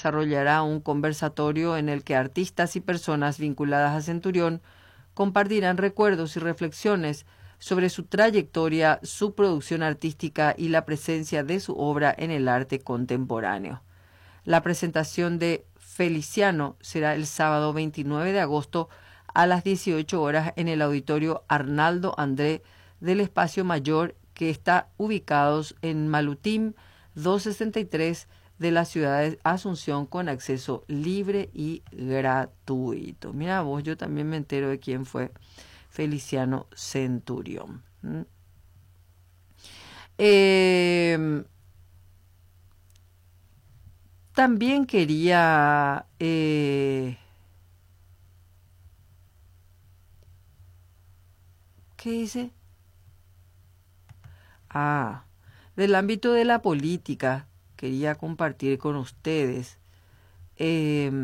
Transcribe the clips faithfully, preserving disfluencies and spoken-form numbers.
desarrollará un conversatorio en el que artistas y personas vinculadas a Centurión compartirán recuerdos y reflexiones sobre su trayectoria, su producción artística y la presencia de su obra en el arte contemporáneo. La presentación de Feliciano será el sábado veintinueve de agosto a las dieciocho horas en el auditorio Arnaldo André del Espacio Mayor, que está ubicados en Malutim doscientos sesenta y tres de la ciudad de Asunción, con acceso libre y gratuito. Mira vos, yo también me entero de quién fue Feliciano Centurión. ¿Mm? Eh, también quería... Eh, ¿Qué dice? Ah, del ámbito de la política, quería compartir con ustedes eh,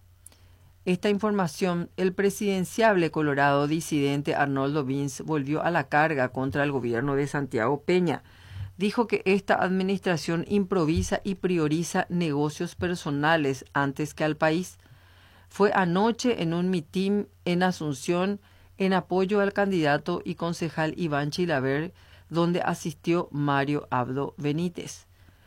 esta información. El presidenciable colorado disidente Arnoldo Vince volvió a la carga contra el gobierno de Santiago Peña. Dijo que esta administración improvisa y prioriza negocios personales antes que al país. Fue anoche en un mitin en Asunción en apoyo al candidato y concejal Iván Chilaver, donde asistió Mario Abdo Benítez.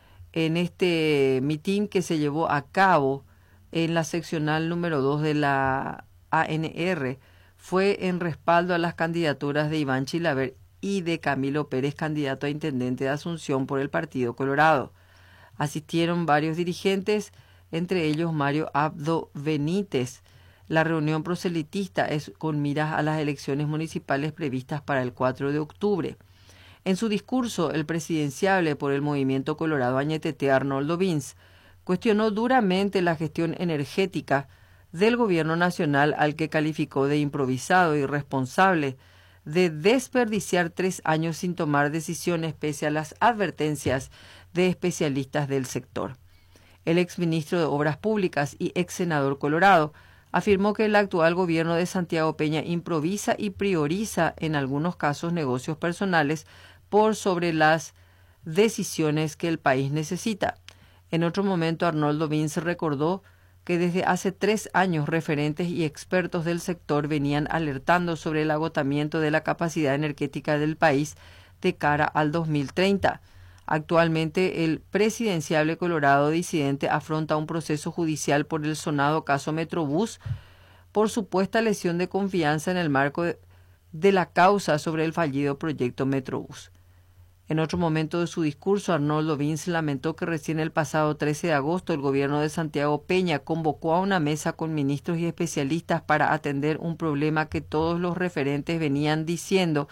En este mitin que se llevó a cabo en la seccional número dos de la A N R, fue en respaldo a las candidaturas de Iván Chilaver y de Camilo Pérez, candidato a intendente de Asunción por el Partido Colorado. Asistieron varios dirigentes, entre ellos Mario Abdo Benítez. La reunión proselitista es con miras a las elecciones municipales previstas para el cuatro de octubre. En su discurso, el presidenciable por el Movimiento Colorado Añetete, Arnoldo Vince, cuestionó duramente la gestión energética del gobierno nacional, al que calificó de improvisado y irresponsable, de desperdiciar tres años sin tomar decisiones pese a las advertencias de especialistas del sector. El exministro de Obras Públicas y ex senador colorado afirmó que el actual gobierno de Santiago Peña improvisa y prioriza en algunos casos negocios personales por sobre las decisiones que el país necesita. En otro momento, Arnoldo Vince recordó que desde hace tres años referentes y expertos del sector venían alertando sobre el agotamiento de la capacidad energética del país de cara al dos mil treinta. Actualmente, el presidenciable colorado disidente afronta un proceso judicial por el sonado caso Metrobús por supuesta lesión de confianza en el marco de, de la causa sobre el fallido proyecto Metrobús. En otro momento de su discurso, Arnoldo Vince lamentó que recién el pasado trece de agosto el gobierno de Santiago Peña convocó a una mesa con ministros y especialistas para atender un problema que todos los referentes venían diciendo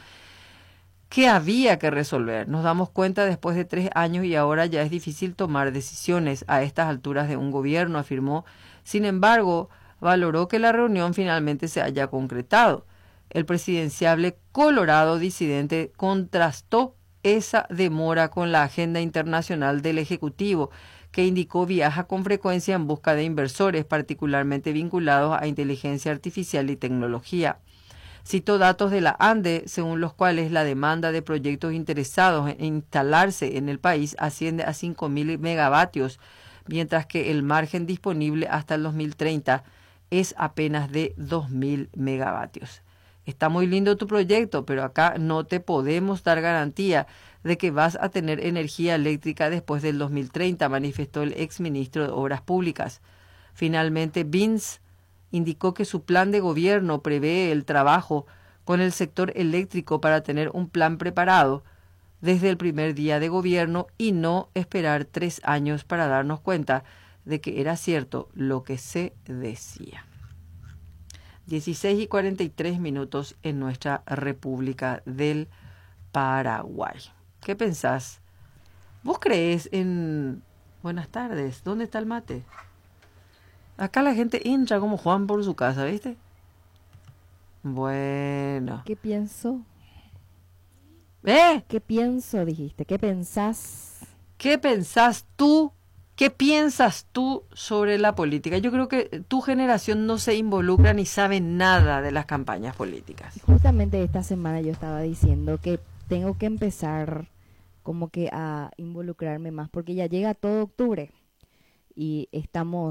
que había que resolver. Nos damos cuenta después de tres años y ahora ya es difícil tomar decisiones a estas alturas de un gobierno, afirmó. Sin embargo, valoró que la reunión finalmente se haya concretado. El presidenciable colorado disidente contrastó esa demora con la agenda internacional del Ejecutivo, que indicó viaja con frecuencia en busca de inversores, particularmente vinculados a inteligencia artificial y tecnología. Citó datos de la ANDE, según los cuales la demanda de proyectos interesados en instalarse en el país asciende a cinco mil megavatios, mientras que el margen disponible hasta el dos mil treinta es apenas de dos mil megavatios. Está muy lindo tu proyecto, pero acá no te podemos dar garantía de que vas a tener energía eléctrica después del dos mil treinta, manifestó el exministro de Obras Públicas. Finalmente, Vince indicó que su plan de gobierno prevé el trabajo con el sector eléctrico para tener un plan preparado desde el primer día de gobierno y no esperar tres años para darnos cuenta de que era cierto lo que se decía. dieciséis y cuarenta y tres minutos en nuestra República del Paraguay. ¿Qué pensás? ¿Vos creés en... Buenas tardes, ¿dónde está el mate? Acá la gente hincha como Juan por su casa, ¿viste? Bueno. ¿Qué pienso? ¿Eh? ¿Qué pienso, dijiste? ¿Qué pensás? ¿Qué pensás tú? ¿Qué piensas tú sobre la política? Yo creo que tu generación no se involucra ni sabe nada de las campañas políticas. Justamente esta semana yo estaba diciendo que tengo que empezar como que a involucrarme más, porque ya llega todo octubre y estamos